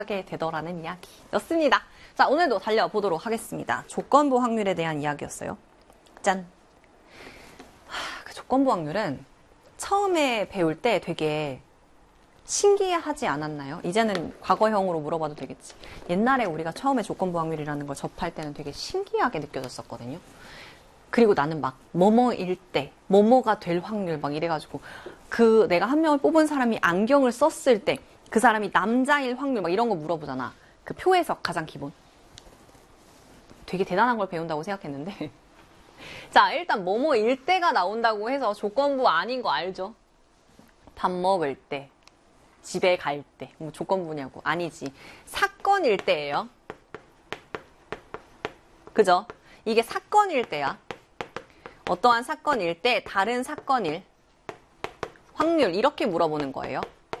하게 되더라는 이야기였습니다. 자, 오늘도 달려보도록 하겠습니다. 조건부 확률에 대한 이야기였어요. 짠! 그 조건부 확률은 처음에 배울 때 되게 신기하지 않았나요? 이제는 과거형으로 물어봐도 되겠지. 옛날에 우리가 처음에 조건부 확률이라는 걸 접할 때는 되게 신기하게 느껴졌었거든요. 그리고 나는 막 뭐뭐일 때, 뭐뭐가 될 확률 막 이래가지고 그 내가 한 명을 뽑은 사람이 안경을 썼을 때 그 사람이 남자일 확률 막 이런 거 물어보잖아. 그 표 해석 가장 기본. 되게 대단한 걸 배운다고 생각했는데 자, 일단 뭐뭐일 때가 나온다고 해서 조건부 아닌 거 알죠? 밥 먹을 때, 집에 갈 때, 뭐 조건부냐고. 아니지. 사건일 때예요. 그죠? 이게 사건일 때야. 어떠한 사건일 때 다른 사건일 확률 이렇게 물어보는 거예요.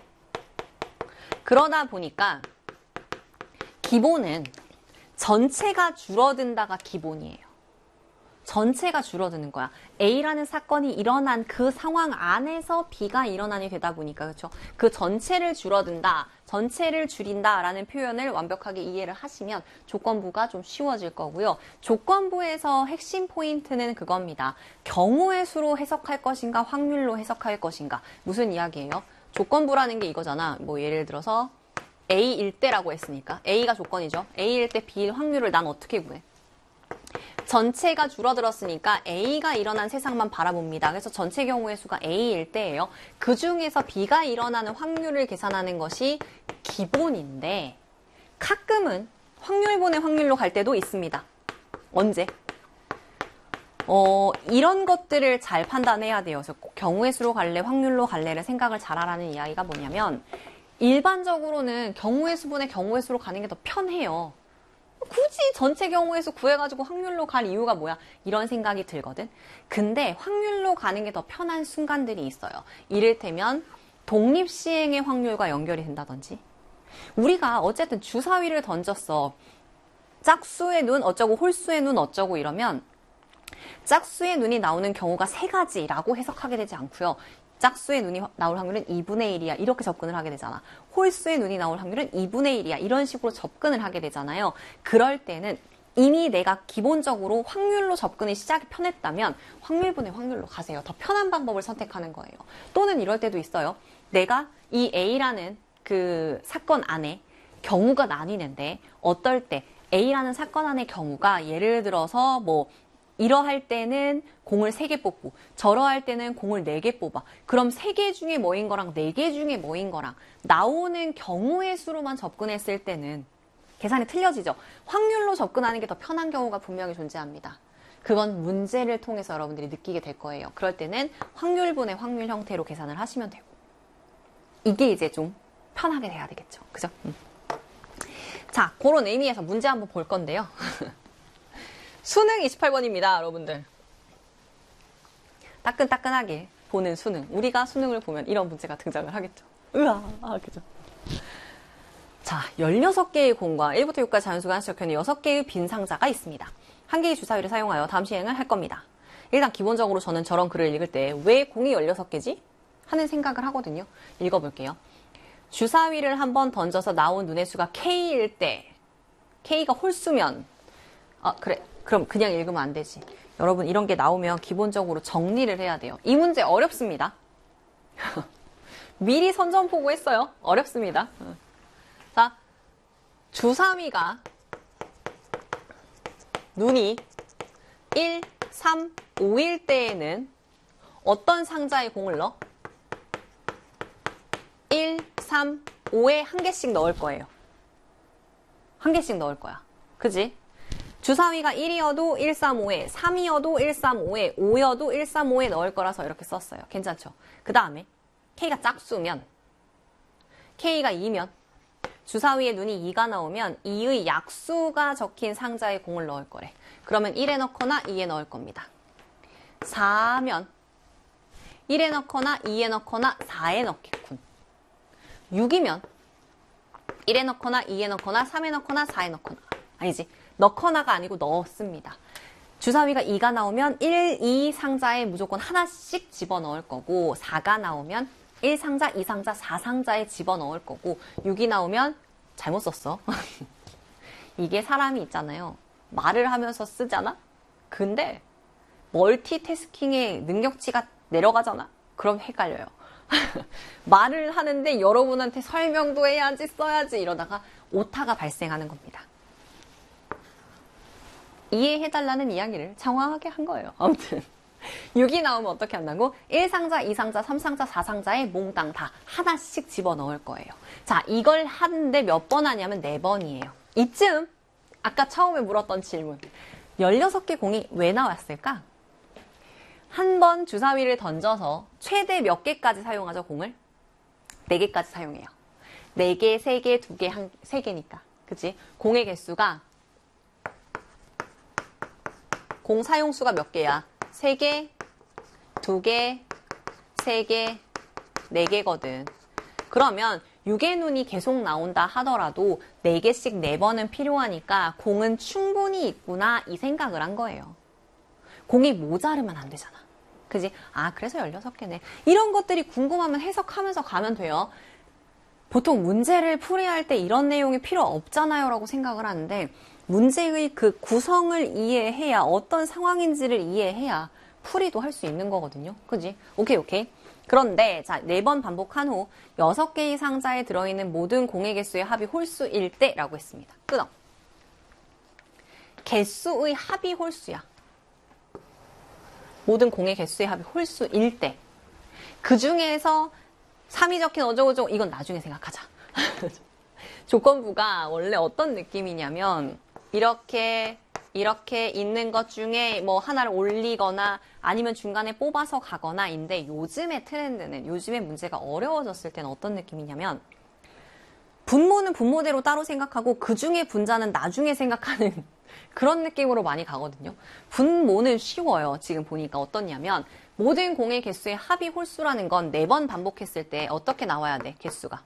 그러다 보니까 기본은 전체가 줄어든다가 기본이에요. 전체가 줄어드는 거야. A라는 사건이 일어난 그 상황 안에서 B가 일어나게 되다 보니까 그렇죠. 그 전체를 줄어든다, 전체를 줄인다라는 표현을 완벽하게 이해를 하시면 조건부가 좀 쉬워질 거고요. 조건부에서 핵심 포인트는 그겁니다. 경우의 수로 해석할 것인가, 확률로 해석할 것인가. 무슨 이야기예요? 조건부라는 게 이거잖아. 뭐 예를 들어서 A일 때라고 했으니까 A가 조건이죠. A일 때 B일 확률을 난 어떻게 구해? 전체가 줄어들었으니까 A가 일어난 세상만 바라봅니다. 그래서 전체 경우의 수가 A일 때예요. 그 중에서 B가 일어나는 확률을 계산하는 것이 기본인데 가끔은 확률분의 확률로 갈 때도 있습니다. 언제? 이런 것들을 잘 판단해야 돼요. 그래서 경우의 수로 갈래, 확률로 갈래를 생각을 잘 하라는 이야기가 뭐냐면 일반적으로는 경우의 수분의 경우의 수로 가는 게 더 편해요. 굳이 전체 경우의 수 구해가지고 확률로 갈 이유가 뭐야? 이런 생각이 들거든. 근데 확률로 가는 게 더 편한 순간들이 있어요. 이를테면 독립시행의 확률과 연결이 된다든지 우리가 어쨌든 주사위를 던졌어. 짝수의 눈 어쩌고 홀수의 눈 어쩌고 이러면 짝수의 눈이 나오는 경우가 3가지라고 해석하게 되지 않고요. 짝수의 눈이 나올 확률은 2분의 1이야. 이렇게 접근을 하게 되잖아. 홀수의 눈이 나올 확률은 2분의 1이야. 이런 식으로 접근을 하게 되잖아요. 그럴 때는 이미 내가 기본적으로 확률로 접근이 시작이 편했다면 확률분의 확률로 가세요. 더 편한 방법을 선택하는 거예요. 또는 이럴 때도 있어요. 내가 이 A라는 그 사건 안에 경우가 나뉘는데 어떨 때 A라는 사건 안의 경우가 예를 들어서 뭐 이러할 때는 공을 3개 뽑고 저러할 때는 공을 4개 뽑아. 그럼 3개 중에 뭐인 거랑 4개 중에 뭐인 거랑 나오는 경우의 수로만 접근했을 때는 계산이 틀려지죠. 확률로 접근하는 게 더 편한 경우가 분명히 존재합니다. 그건 문제를 통해서 여러분들이 느끼게 될 거예요. 그럴 때는 확률분의 확률 형태로 계산을 하시면 되고 이게 이제 좀 편하게 돼야 되겠죠. 그죠? 자, 그런 의미에서 문제 한번 볼 건데요. 수능 28번입니다, 여러분들. 따끈따끈하게 보는 수능. 우리가 수능을 보면 이런 문제가 등장을 하겠죠. 그죠? 자, 16개의 공과 1부터 6까지 자연수가 하나씩 적혀있는 6개의 빈 상자가 있습니다. 한 개의 주사위를 사용하여 다음 시행을 할 겁니다. 일단 기본적으로 저는 저런 글을 읽을 때 왜 공이 16개지? 하는 생각을 하거든요. 읽어볼게요. 주사위를 한번 던져서 나온 눈의 수가 K일 때 K가 홀수면 그래. 그럼 그냥 읽으면 안 되지. 여러분 이런 게 나오면 기본적으로 정리를 해야 돼요. 이 문제 어렵습니다. 미리 선전포고했어요. 어렵습니다. 자, 주사위가 눈이 1, 3, 5일 때에는 어떤 상자에 공을 넣어? 1, 3, 5에 한 개씩 넣을 거예요. 한 개씩 넣을 거야. 그지? 주사위가 1이어도 1, 3, 5에, 3이어도 1, 3, 5에, 5여도 1, 3, 5에 넣을 거라서 이렇게 썼어요. 괜찮죠? 그 다음에 K가 짝수면, K가 2면, 주사위에 눈이 2가 나오면 2의 약수가 적힌 상자에 공을 넣을 거래. 그러면 1에 넣거나 2에 넣을 겁니다. 4면 1에 넣거나 2에 넣거나 4에 넣겠군. 6이면 1에 넣거나 2에 넣거나 3에 넣거나 4에 넣거나. 아니지. 넣거나가 아니고 넣었습니다. 주사위가 2가 나오면 1, 2 상자에 무조건 하나씩 집어넣을 거고 4가 나오면 1상자, 2상자, 4상자에 집어넣을 거고 6이 나오면 잘못 썼어. 이게 사람이 있잖아요. 말을 하면서 쓰잖아? 근데 멀티태스킹의 능력치가 내려가잖아? 그럼 헷갈려요. 말을 하는데 여러분한테 설명도 해야지 써야지 이러다가 오타가 발생하는 겁니다. 이해해달라는 이야기를 장황하게 한 거예요. 아무튼 6이 나오면 어떻게 한다고? 1상자, 2상자, 3상자, 4상자에 몽땅 다 하나씩 집어넣을 거예요. 자, 이걸 하는데 몇 번 하냐면 4번이에요. 이쯤 아까 처음에 물었던 질문 16개 공이 왜 나왔을까? 한 번 주사위를 던져서 최대 몇 개까지 사용하죠, 공을? 4개까지 사용해요. 4개, 3개, 2개, 3개니까. 그치? 공의 개수가 공 사용수가 몇 개야? 3개, 2개, 3개, 4개거든. 그러면 6의 눈이 계속 나온다 하더라도 4개씩 4번은 필요하니까 공은 충분히 있구나 이 생각을 한 거예요. 공이 모자르면 안 되잖아. 그지? 아, 그래서 16개네. 이런 것들이 궁금하면 해석하면서 가면 돼요. 보통 문제를 풀이할 때 이런 내용이 필요 없잖아요 라고 생각을 하는데 문제의 그 구성을 이해해야 어떤 상황인지를 이해해야 풀이도 할 수 있는 거거든요. 그지? 오케이. 그런데 자 4번 반복한 후 6개의 상자에 들어있는 모든 공의 개수의 합이 홀수일 때라고 했습니다. 끊어. 개수의 합이 홀수야. 모든 공의 개수의 합이 홀수일 때. 그 중에서 3이 적힌 어쩌고저쩌고 이건 나중에 생각하자. 조건부가 원래 어떤 느낌이냐면 이렇게 있는 것 중에 뭐 하나를 올리거나 아니면 중간에 뽑아서 가거나인데 요즘의 트렌드는 요즘의 문제가 어려워졌을 때는 어떤 느낌이냐면 분모는 분모대로 따로 생각하고 그 중에 분자는 나중에 생각하는 그런 느낌으로 많이 가거든요. 분모는 쉬워요. 지금 보니까 어떻냐면 모든 공의 개수의 합이 홀수라는 건 4번 반복했을 때 어떻게 나와야 돼? 개수가.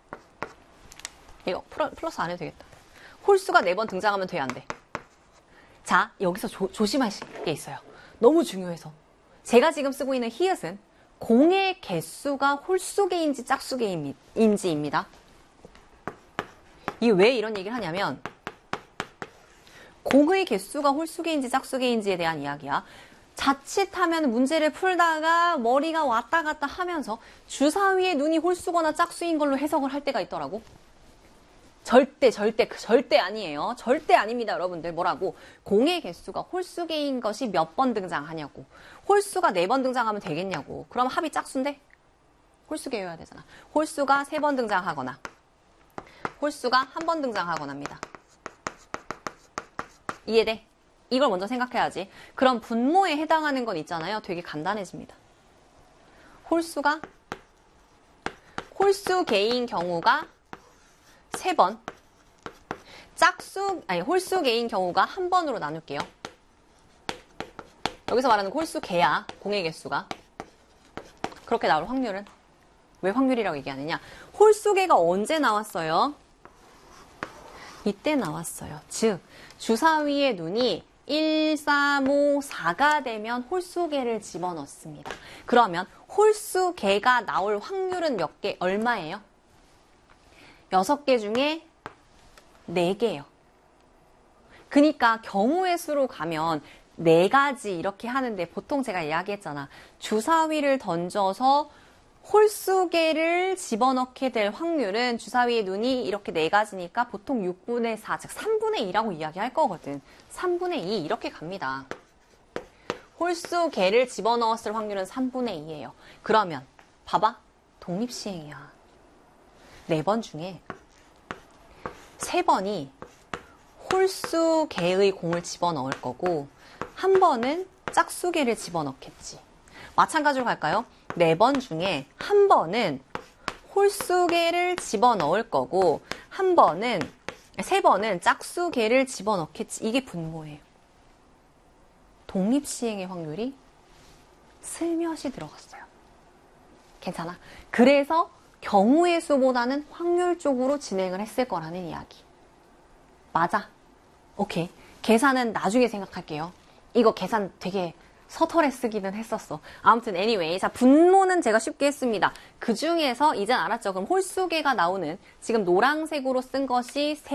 이거 플러스 안 해도 되겠다. 홀수가 4번 등장하면 돼, 안 돼? 자, 여기서 조심하실 게 있어요. 너무 중요해서. 제가 지금 쓰고 있는 히읗은 공의 개수가 홀수개인지 짝수개인지입니다. 이게 왜 이런 얘기를 하냐면 공의 개수가 홀수개인지 짝수개인지에 대한 이야기야. 자칫하면 문제를 풀다가 머리가 왔다 갔다 하면서 주사위에 눈이 홀수거나 짝수인 걸로 해석을 할 때가 있더라고. 절대 아니에요. 절대 아닙니다, 여러분들. 뭐라고? 공의 개수가 홀수개인 것이 몇 번 등장하냐고. 홀수가 4번 등장하면 되겠냐고. 그럼 합이 짝수인데? 홀수개여야 되잖아. 홀수가 3번 등장하거나 홀수가 1번 등장하거나입니다. 이해돼? 이걸 먼저 생각해야지. 그럼 분모에 해당하는 건 있잖아요. 되게 간단해집니다. 홀수개인 경우가 3번, 홀수개인 경우가 1번으로 나눌게요. 여기서 말하는 홀수개야, 공의 개수가. 그렇게 나올 확률은? 왜 확률이라고 얘기하느냐? 홀수개가 언제 나왔어요? 이때 나왔어요. 즉, 주사위의 눈이 1, 3, 5, 4가 되면 홀수개를 집어넣습니다. 그러면 홀수개가 나올 확률은 몇 개, 얼마예요? 6개 중에 4개예요. 그러니까 경우의 수로 가면 4가지 이렇게 하는데 보통 제가 이야기했잖아. 주사위를 던져서 홀수개를 집어넣게 될 확률은 주사위의 눈이 이렇게 4가지니까 보통 6분의 4, 즉 3분의 2라고 이야기할 거거든. 3분의 2 이렇게 갑니다. 홀수개를 집어넣었을 확률은 3분의 2예요. 그러면 봐봐. 독립시행이야. 4번 중에 3번이 홀수개의 공을 집어넣을 거고 1번은 짝수개를 집어넣겠지. 마찬가지로 갈까요? 4번 중에 1번은 홀수개를 집어넣을 거고 3번은 짝수개를 집어넣겠지. 이게 분모예요. 독립시행의 확률이 슬며시 들어갔어요. 괜찮아? 그래서 경우의 수보다는 확률 쪽으로 진행을 했을 거라는 이야기. 맞아. 오케이. 계산은 나중에 생각할게요. 이거 계산 되게 서툴에 쓰기는 했었어. 아무튼 anyway, 자 분모는 제가 쉽게 했습니다. 그 중에서 이젠 알았죠? 그럼 홀수계가 나오는 지금 노란색으로 쓴 것이